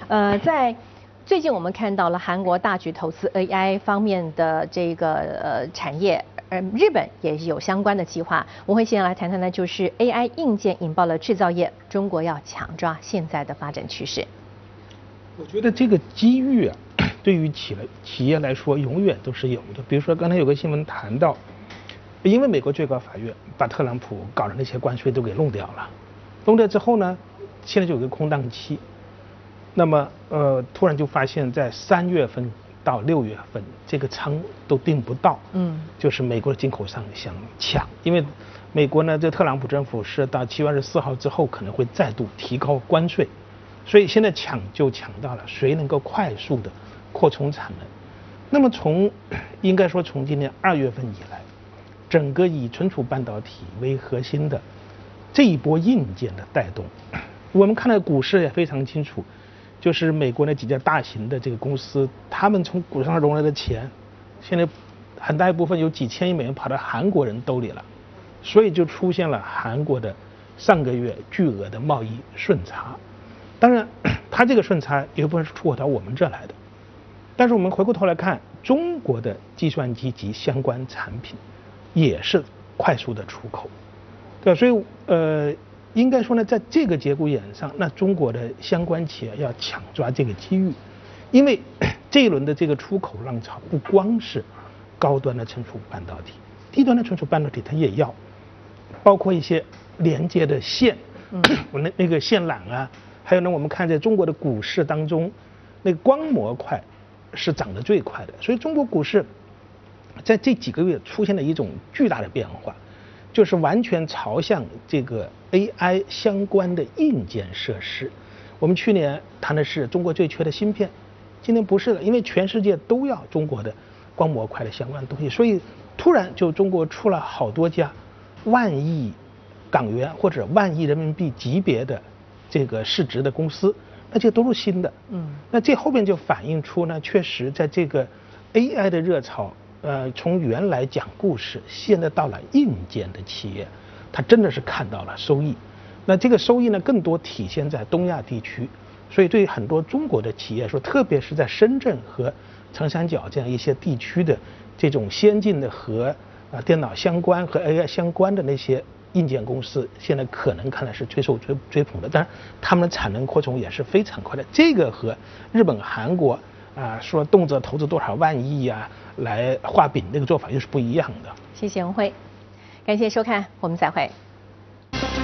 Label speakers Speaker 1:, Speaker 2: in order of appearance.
Speaker 1: 在最近我们看到了韩国大举投资 AI 方面的这个产业，日本也有相关的计划。我会先来谈谈的就是 AI 硬件引爆了制造业，中国要抢抓现在的发展趋势。
Speaker 2: 我觉得这个机遇啊，对于企业来说永远都是有的。比如说刚才有个新闻谈到，因为美国最高法院把特朗普搞的那些关税都给弄掉了，弄掉之后呢，现在就有个空档期。那么突然就发现，在3月份到6月份，这个仓都订不到，就是美国的进口商想抢，因为美国呢，这特朗普政府是到7月24号之后可能会再度提高关税，所以现在抢就抢到了，谁能够快速的扩充产能？那么应该说从今年2月份以来，整个以存储半导体为核心的这一波硬件的带动，我们看到股市也非常清楚。就是美国那几家大型的这个公司，他们从股上融来的钱，现在很大一部分有几千亿美元跑到韩国人兜里了，所以就出现了韩国的上个月巨额的贸易顺差。当然，它这个顺差有一部分是出口到我们这来的，但是我们回过头来看，中国的计算机及相关产品也是快速的出口，对吧？所以应该说呢，在这个节骨眼上，那中国的相关企业要抢抓这个机遇，因为这一轮的这个出口浪潮不光是高端的存储半导体，低端的存储半导体它也要，包括一些连接的线，那个线缆啊，还有呢，我们看在中国的股市当中，那个光模块是涨得最快的，所以中国股市在这几个月出现了一种巨大的变化。就是完全朝向这个 AI 相关的硬件设施。我们去年谈的是中国最缺的芯片，今年不是了，因为全世界都要中国的光模块的相关东西，所以突然就中国出了好多家万亿港元或者万亿人民币级别的这个市值的公司，那这都是新的。那这后面就反映出呢，确实在这个 AI 的热潮。从原来讲故事，现在到了硬件的企业，它真的是看到了收益。那这个收益呢，更多体现在东亚地区。所以对于很多中国的企业说，特别是在深圳和长三角这样一些地区的这种先进的和电脑相关和 AI 相关的那些硬件公司，现在可能看来是最受追捧的。当然，他们的产能扩充也是非常快的。这个和日本、韩国说动辄投资多少万亿来画饼那个做法又是不一样的。
Speaker 1: 谢谢文辉，感谢收看，我们再会。